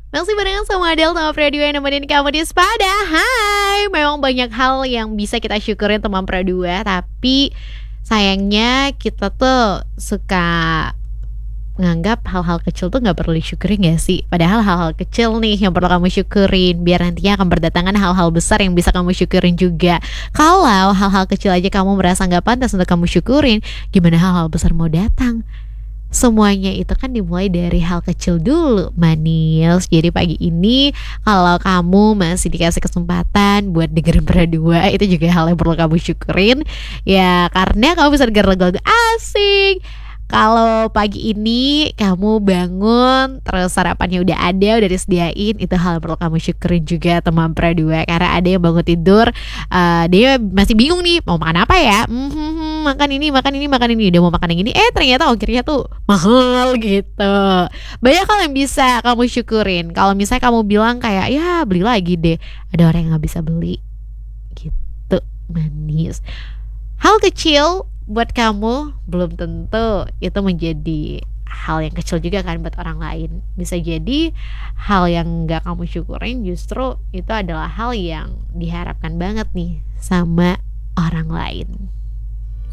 Masih barengan sama Adele sama Pradua yang nemenin kamu di Spada. Hai, memang banyak hal yang bisa kita syukurin teman Pradua, tapi sayangnya kita tuh suka menganggap hal-hal kecil tuh gak perlu disyukurin gak sih? Padahal hal-hal kecil nih yang perlu kamu syukurin, biar nantinya akan berdatangan hal-hal besar yang bisa kamu syukurin juga. Kalau hal-hal kecil aja kamu merasa gak pantas untuk kamu syukurin, gimana hal-hal besar mau datang? Semuanya itu kan dimulai dari hal kecil dulu, manis. Jadi pagi ini kalau kamu masih dikasih kesempatan buat dengerin berdua, itu juga hal yang perlu kamu syukurin. Ya karena kamu bisa denger lagu-lagu asik. Kalau pagi ini kamu bangun terus sarapannya udah ada, udah disediain, itu hal yang perlu kamu syukurin juga teman Pradua. Karena ada yang bangun tidur, dia masih bingung nih mau makan apa ya. Makan ini, makan ini, makan ini, udah mau makan yang ini, ternyata ongkirnya tuh mahal gitu. Banyak hal yang bisa kamu syukurin. Kalau misalnya kamu bilang kayak ya beli lagi deh, ada orang yang nggak bisa beli gitu, manis. Hal kecil buat kamu belum tentu itu menjadi hal yang kecil juga kan buat orang lain. Bisa jadi hal yang gak kamu syukurin justru itu adalah hal yang diharapkan banget nih sama orang lain.